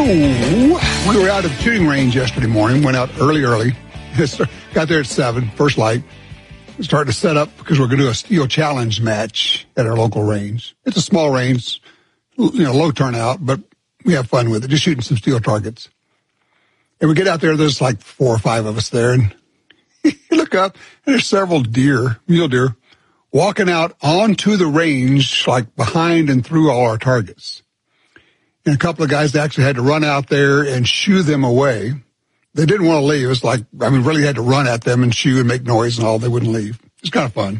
We were out at the shooting range yesterday morning, went out early. Got there at 7, first light. Started to set up because we're going to do a steel challenge match at our local range. It's a small range, low turnout, but we have fun with it, just shooting some steel targets. And we get out there, there's like 4 or 5 of us there, and you look up, and there's several mule deer, walking out onto the range, like behind and through all our targets. And a couple of guys actually had to run out there and shoo them away. They didn't want to leave. It was like, really had to run at them and shoo and make noise and all. They wouldn't leave. It was kind of fun.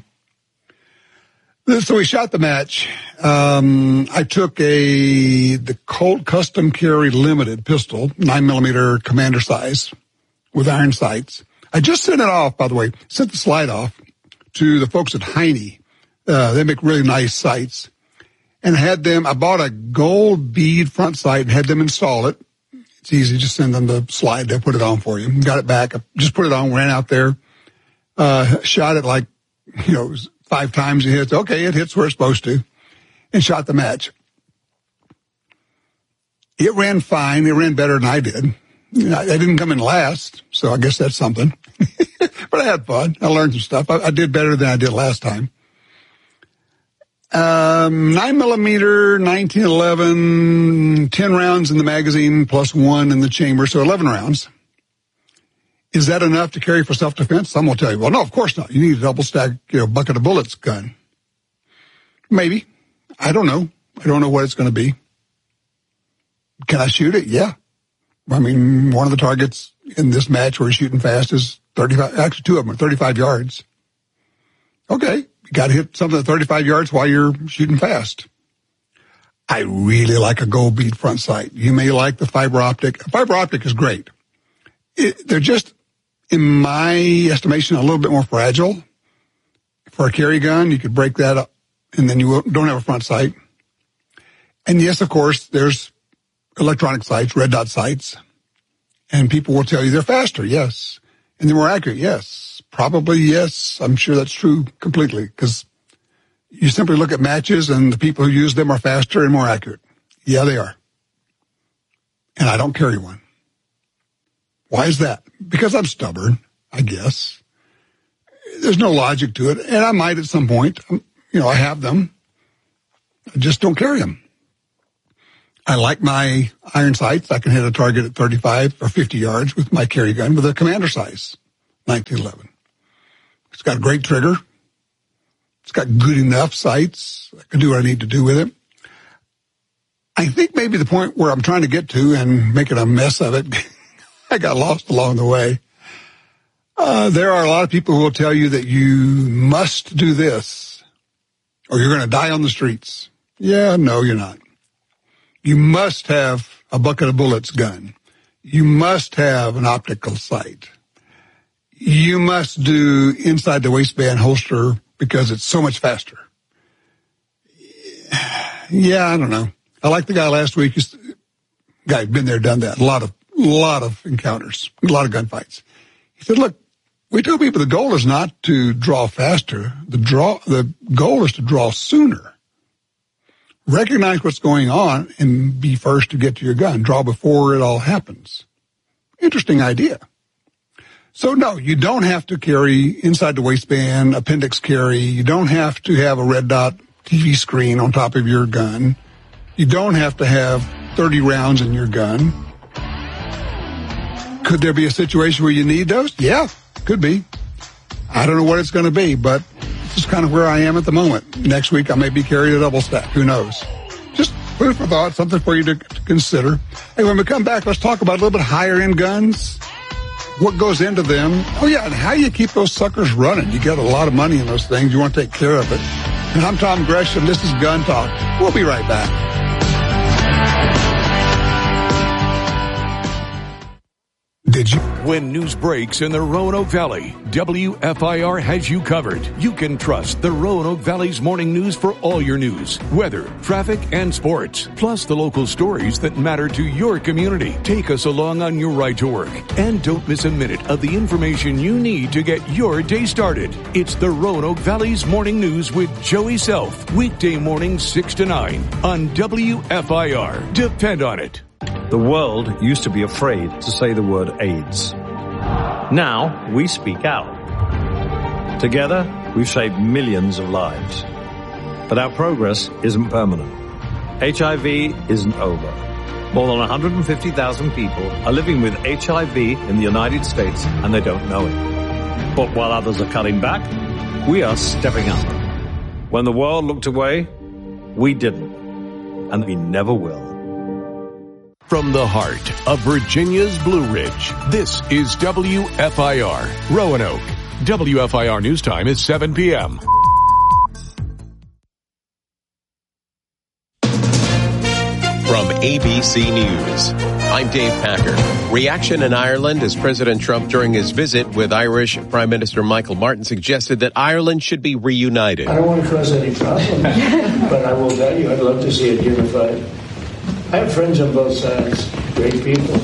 So we shot the match. I took the Colt Custom Carry Limited pistol, 9mm commander size with iron sights. I just sent it off, by the way, sent the slide off to the folks at Heine. They make really nice sights. And I bought a gold bead front sight and had them install it. It's easy. Just send them the slide. They'll put it on for you. Got it back. I just put it on, ran out there, shot it 5 times. It hits. Okay, it hits where it's supposed to, and shot the match. It ran fine. It ran better than I did. I didn't come in last, so I guess that's something. But I had fun. I learned some stuff. I did better than I did last time. 9mm, 1911, 10 rounds in the magazine plus 1 in the chamber, so 11 rounds. Is that enough to carry for self-defense? Some will tell you, well, no, of course not. You need a double stack, bucket of bullets gun. Maybe. I don't know. I don't know what it's going to be. Can I shoot it? Yeah. One of the targets in this match where we're shooting fast is 35, actually 2 of them are 35 yards. Okay. You got to hit something at 35 yards while you're shooting fast. I really like a gold bead front sight. You may like the fiber optic. Fiber optic is great. They're just, in my estimation, a little bit more fragile. For a carry gun, you could break that up, and then you don't have a front sight. And yes, of course, there's electronic sights, red dot sights, and people will tell you they're faster, yes. And they're more accurate, yes. Probably, yes. I'm sure that's true completely, because you simply look at matches and the people who use them are faster and more accurate. Yeah, they are. And I don't carry one. Why is that? Because I'm stubborn, I guess. There's no logic to it, and I might at some point. I have them. I just don't carry them. I like my iron sights. I can hit a target at 35 or 50 yards with my carry gun with a commander size, 1911. It's got a great trigger. It's got good enough sights. I can do what I need to do with it. I think maybe the point where I'm trying to get to and making a mess of it, I got lost along the way. There are a lot of people who will tell you that you must do this or you're going to die on the streets. Yeah, no, you're not. You must have a bucket of bullets gun. You must have an optical sight. You must do inside the waistband holster because it's so much faster. Yeah, I don't know. I like the guy last week. Guy had been there, done that. A lot of encounters, a lot of gunfights. He said, look, we tell people the goal is not to draw faster. The goal is to draw sooner. Recognize what's going on and be first to get to your gun. Draw before it all happens. Interesting idea. So no, you don't have to carry inside the waistband, appendix carry. You don't have to have a red dot TV screen on top of your gun. You don't have to have 30 rounds in your gun. Could there be a situation where you need those? Yeah, could be. I don't know what it's going to be, but this is kind of where I am at the moment. Next week, I may be carrying a double stack. Who knows? Just food for thought, something for you to consider. Hey, when we come back, let's talk about a little bit higher end guns. What goes into them? Oh, yeah, and how you keep those suckers running. You get a lot of money in those things. You want to take care of it. And I'm Tom Gresham. This is Gun Talk. We'll be right back. Did you? When news breaks in the Roanoke Valley, WFIR has you covered. You can trust the Roanoke Valley's morning news for all your news, weather, traffic, and sports, plus the local stories that matter to your community. Take us along on your ride to work, and don't miss a minute of the information you need to get your day started. It's the Roanoke Valley's morning news with Joey Self, weekday mornings 6 to 9 on WFIR. Depend on it. The world used to be afraid to say the word AIDS. Now we speak out. Together, we've saved millions of lives. But our progress isn't permanent. HIV isn't over. More than 150,000 people are living with HIV in the United States and they don't know it. But while others are cutting back, we are stepping up. When the world looked away, we didn't. And we never will. From the heart of Virginia's Blue Ridge, this is WFIR, Roanoke. WFIR News Time is 7 p.m. From ABC News, I'm Dave Packer. Reaction in Ireland as President Trump, during his visit with Irish Prime Minister Michael Martin, suggested that Ireland should be reunited. I don't want to cause any problems, but I will tell you, I'd love to see it unified. I have friends on both sides, great people.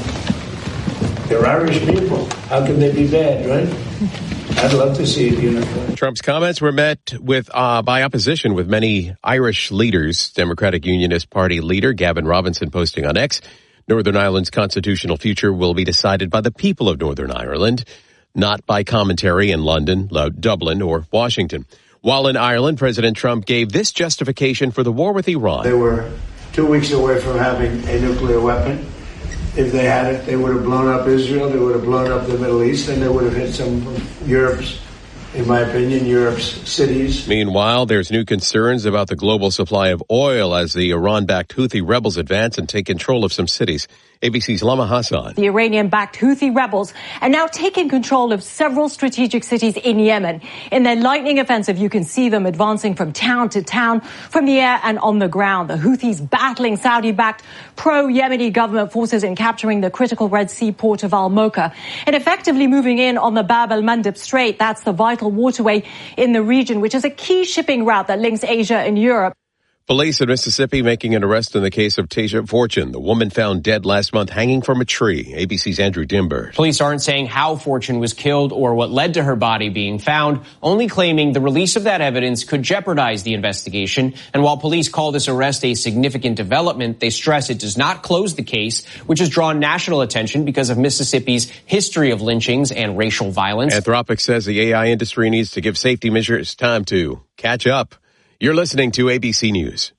They're Irish people. How can they be bad, right? I'd love to see it unified. Trump's comments were met with by opposition with many Irish leaders. Democratic Unionist Party leader Gavin Robinson posting on X, Northern Ireland's constitutional future will be decided by the people of Northern Ireland, not by commentary in London, Dublin, or Washington. While in Ireland, President Trump gave this justification for the war with Iran. They were 2 weeks away from having a nuclear weapon. If they had it, they would have blown up Israel, they would have blown up the Middle East, and they would have hit some of Europe's, in my opinion, Europe's cities. Meanwhile, there's new concerns about the global supply of oil as the Iran-backed Houthi rebels advance and take control of some cities. ABC's Lama Hassan. The Iranian-backed Houthi rebels are now taking control of several strategic cities in Yemen. In their lightning offensive, you can see them advancing from town to town, from the air and on the ground. The Houthis battling Saudi-backed pro-Yemeni government forces in capturing the critical Red Sea port of Al-Mocha and effectively moving in on the Bab el-Mandeb Strait. That's the vital waterway in the region, which is a key shipping route that links Asia and Europe. Police in Mississippi making an arrest in the case of Tasia Fortune, the woman found dead last month hanging from a tree. ABC's Andrew Dimber. Police aren't saying how Fortune was killed or what led to her body being found, only claiming the release of that evidence could jeopardize the investigation. And while police call this arrest a significant development, they stress it does not close the case, which has drawn national attention because of Mississippi's history of lynchings and racial violence. Anthropic says the AI industry needs to give safety measures time to catch up. You're listening to ABC News.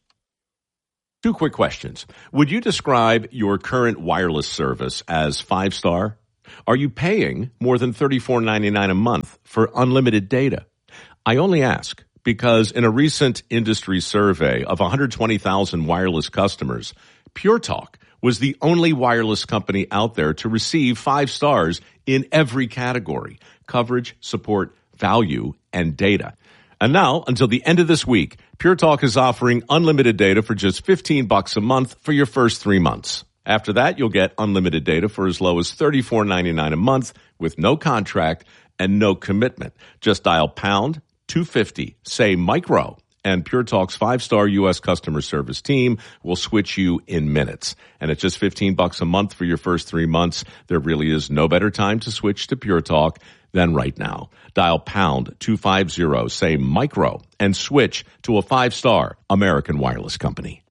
2 quick questions. Would you describe your current wireless service as 5-star? Are you paying more than $34.99 a month for unlimited data? I only ask because in a recent industry survey of 120,000 wireless customers, Pure Talk was the only wireless company out there to receive 5 stars in every category: coverage, support, value, and data. And now, until the end of this week, Pure Talk is offering unlimited data for just $15 a month for your first 3 months. After that, you'll get unlimited data for as low as $34.99 a month with no contract and no commitment. Just dial pound 250, say micro, and Pure Talk's 5-star U.S. customer service team will switch you in minutes. And at just $15 a month for your first 3 months, there really is no better time to switch to Pure Talk than right now. Dial pound 250, say micro, and switch to a 5-star American wireless company.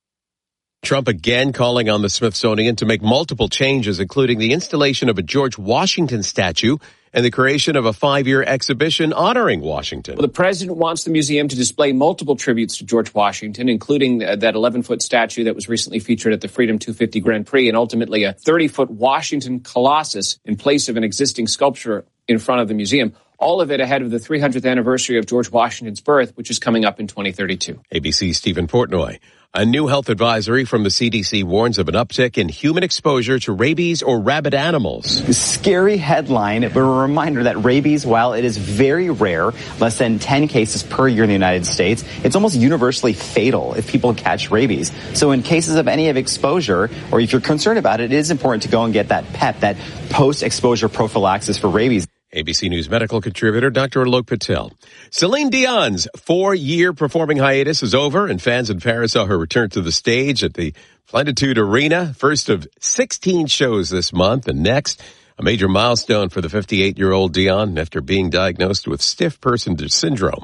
Trump again calling on the Smithsonian to make multiple changes, including the installation of a George Washington statue and the creation of a 5-year exhibition honoring Washington. Well, the president wants the museum to display multiple tributes to George Washington, including that 11-foot statue that was recently featured at the Freedom 250 Grand Prix, and ultimately a 30-foot Washington Colossus in place of an existing sculpture in front of the museum. All of it ahead of the 300th anniversary of George Washington's birth, which is coming up in 2032. ABC's Stephen Portnoy. A new health advisory from the CDC warns of an uptick in human exposure to rabies or rabid animals. Scary headline, but a reminder that rabies, while it is very rare, less than 10 cases per year in the United States, it's almost universally fatal if people catch rabies. So in cases of any of exposure, or if you're concerned about it, it is important to go and get that PEP, that post-exposure prophylaxis for rabies. ABC News medical contributor Dr. Alok Patel. Celine Dion's 4-year performing hiatus is over, and fans in Paris saw her return to the stage at the Plenitude Arena. First of 16 shows this month, and next, a major milestone for the 58-year-old Dion after being diagnosed with stiff person syndrome.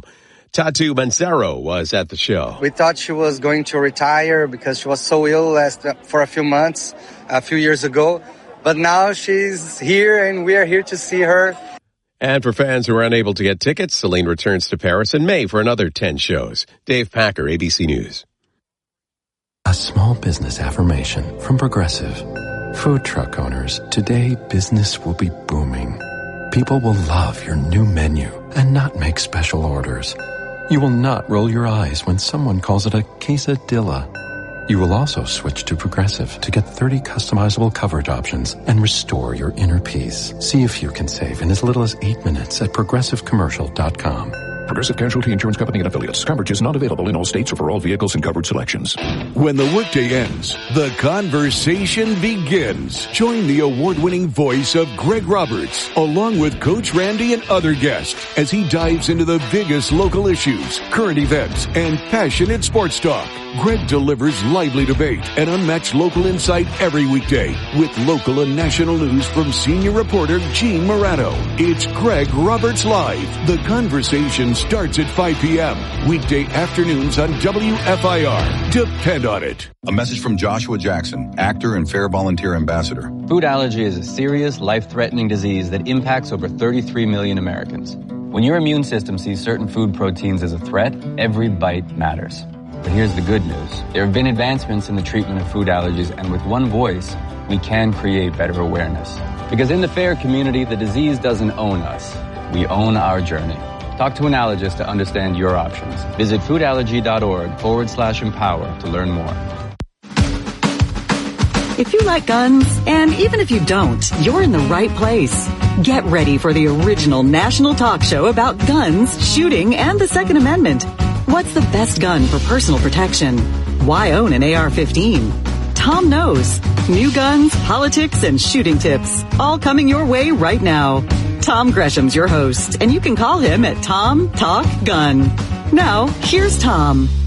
Tatu Mancero was at the show. We thought she was going to retire because she was so ill for a few months, a few years ago. But now she's here, and we are here to see her. And for fans who are unable to get tickets, Celine returns to Paris in May for another 10 shows. Dave Packer, ABC News. A small business affirmation from Progressive. Food truck owners, today business will be booming. People will love your new menu and not make special orders. You will not roll your eyes when someone calls it a quesadilla. You will also switch to Progressive to get 30 customizable coverage options and restore your inner peace. See if you can save in as little as 8 minutes at progressivecommercial.com. Progressive Casualty Insurance Company and Affiliates. Coverage is not available in all states or for all vehicles and covered selections. When the workday ends, the conversation begins. Join the award-winning voice of Greg Roberts, along with Coach Randy and other guests, as he dives into the biggest local issues, current events, and passionate sports talk. Greg delivers lively debate and unmatched local insight every weekday with local and national news from senior reporter Gene Morano. It's Greg Roberts Live. The conversation starts at 5 p.m. weekday afternoons on WFIR. Depend on it. A message from Joshua Jackson, actor and Fair Volunteer Ambassador. Food allergy is a serious, life-threatening disease that impacts over 33 million Americans. When your immune system sees certain food proteins as a threat, every bite matters. But here's the good news. There have been advancements in the treatment of food allergies, and with one voice, we can create better awareness. Because in the FAIR community, the disease doesn't own us. We own our journey. Talk to an allergist to understand your options. Visit foodallergy.org/empower to learn more. If you like guns, and even if you don't, you're in the right place. Get ready for the original national talk show about guns, shooting, and the Second Amendment. What's the best gun for personal protection? Why own an AR-15? Tom knows. New guns, politics, and shooting tips. All coming your way right now. Tom Gresham's your host, and you can call him at Tom Talk Gun. Now, here's Tom.